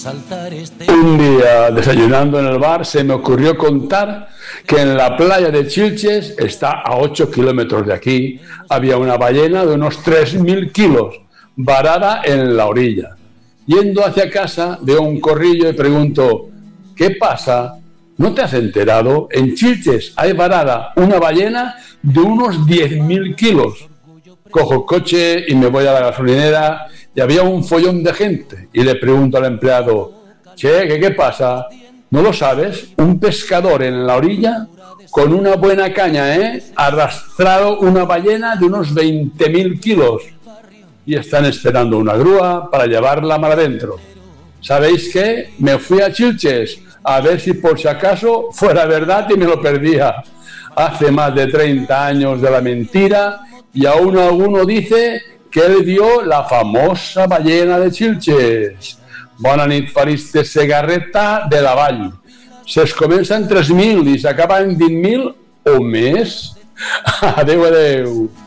Un día, desayunando en el bar, se me ocurrió contar que en la playa de Xilxes, está a 8 kilómetros de aquí, había una ballena de unos 3.000 kilos, varada en la orilla. Yendo hacia casa, veo un corrillo y pregunto, ¿qué pasa? ¿No te has enterado? En Xilxes hay varada una ballena de unos 10.000 kilos. Cojo el coche y me voy a la gasolinera y había un follón de gente. Y le pregunto al empleado, che, ¿qué pasa? ¿No lo sabes? Un pescador en la orilla, con una buena caña, ha arrastrado una ballena de unos 20.000 kilos. Y están esperando una grúa para llevarla mar adentro. ¿Sabéis qué? Me fui a Xilxes a ver si por si acaso fuera verdad y me lo perdía. Hace más de 30 años de la mentira y aún alguno dice que él vio la famosa ballena de Xilxes. Bona nit, Fariste Segarreta de la Vall. Es comença en 3.000 i s'acaba en 20.000 o més. Adéu, adéu.